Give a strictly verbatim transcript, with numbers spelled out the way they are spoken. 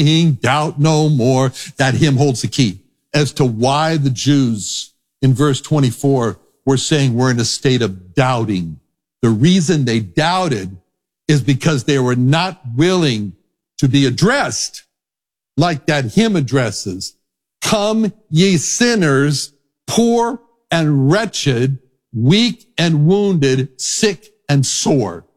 doubt no more. That hymn holds the key as to why the Jews in verse twenty-four were saying we're in a state of doubting. The reason they doubted is because they were not willing to be addressed like that hymn addresses. Come ye sinners, poor and wretched, weak and wounded, sick and sore.